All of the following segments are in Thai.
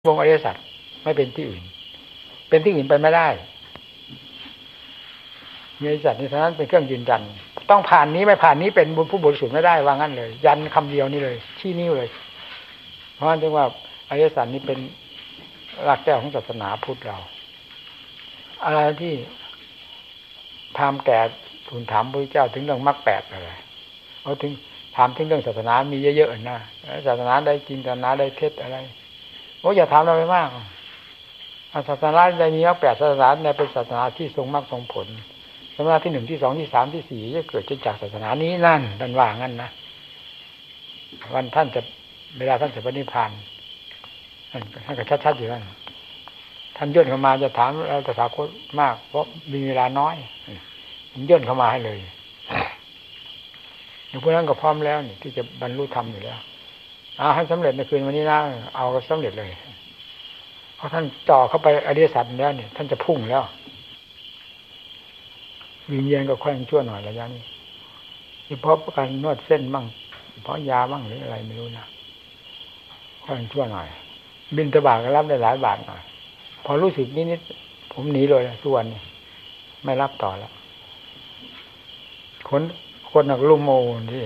วงอริยสัจไม่เป็นที่อื่นเป็นที่อื่นไปไม่ได้อริยสัจในฐานะเป็นเครื่องยืนยันต้องผ่านนี้ไม่ผ่านนี้เป็นบุญผู้บริสุทธิ์ไม่ได้ว่างั้นเลยยันคำเดียวนี่เลยชี้นิ้วเลยเพราะฉะนั้นจึงว่าอริยสัจนี้เป็นหลักแก้วของศาสนาพุทธเราอะไรที่ถามแก่ทูลถามพระเจ้าถึงเรื่องมรรคแปดอะไรเขาถึงถามถึงเรื่องศาสนามีเยอะๆนะศาสนาได้จริงศาสนาได้เท็จอะไรโอ้อย่าถามเราไปมากศาสนาใดมีมรรคแปดศาสนาในเป็นศาสนาที่ทรงมรรคทรงผลศาสนาที่หนึ่งที่สองที่สามที่สี่จะเกิดจากศาสนานี้นั่นท่านว่างั้นนะวันท่านจะเวลาท่านจะปฏิพานท่านก็ชัดๆอยู่นั่นท่านย่นเข้ามาจะถามเราตถาคตมากเพราะมีเวลาน้อยย่นเข้ามาให้เลยอย่างพวกนั้นก็พร้อมแล้วนี่ที่จะบรรลุธรรมอยู่แล้วเอาให้สำเร็จในคืนวันนี้นะเอาสำเร็จเลยเพราะท่านจ่อเข้าไปอริยสัจแล้วเนี่ยท่านจะพุ่งแล้ววิญญาณก็ค่อยชั่วหน่อยระยะนี้เพราะการนวดเส้นบ้างเพราะยาบ้างหรืออะไรไม่รู้นะค่อยชั่วหน่อยบิณฑบาตก็รับได้หลายบาทหน่อยพอรู้สึกนิดๆผมหนีเลยทุกวันนี้ไม่รับต่อแล้วคนหนักลุ่มโมนี่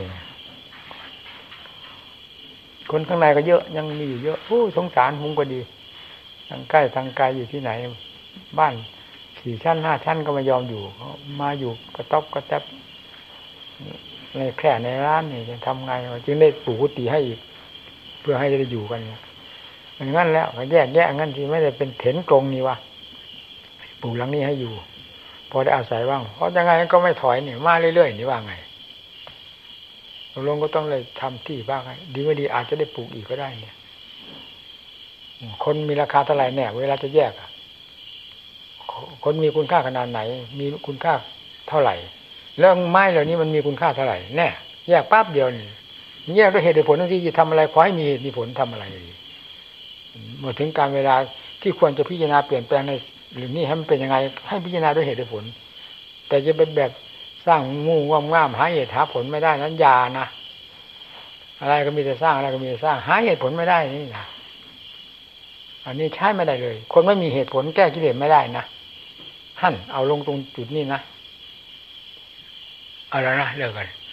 คนข้างในก็เยอะยังมีอยู่เยอะโอ้สงสารผมก็ดีทางใกล้ทางไกลอยู่ที่ไหนบ้าน4 ชั้น 5 ชั้นก็ไม่ยอมอยู่มาอยู่กระต๊อบกระแทบในแค่ในร้านนี่จะทำไงจึงได้ปลูกกุฏิให้อีกเพื่อให้ได้อยู่กันอย่างนั้นแล้วก็แยกงั้นที่ไม่ได้เป็นเถนกรงนี่วะปลูกหลังนี้ให้อยู่พอได้อาศัยบ้างเพราะยังไงก็ไม่ถอยนี่มาเรื่อยๆนี่ว่าไงลงก็ต้องเลยทำที่บ้างดีไม่ดีอาจจะได้ปลูกอีกก็ได้เนี่ยคนมีราคาเท่าไหร่เนี่ยเวลาจะแยกคนมีคุณค่าขนาดไหนมีคุณค่าเท่าไหร่แล้วไม้เหล่านี้มันมีคุณค่าเท่าไหร่แน่แยกปั๊บเดียวนี่แยกด้วยเหตุผลทั้งที่จะทำอะไรขอให้มีเหตุมีผลทำอะไรเมื่อถึงการเวลาที่ควรจะพิจารณาเปลี่ยนแปลงในหรือนี่ให้มันเป็นยังไงให้พิจารณาด้วยเหตุด้วยผลแต่จะเป็นแบบสร้างงูง่ามหาเหตุหาผลไม่ได้นั้นยานะอะไรก็มีแต่สร้างอะไรก็มีแต่สร้างหาเหตุผลไม่ได้นี่นะอันนี้ใช้ไม่ได้เลยคนไม่มีเหตุผลแก้กิเลสไม่ได้นะหั่นเอาลงตรงจุดนี้นะเอาแล้วนะเลิกกัน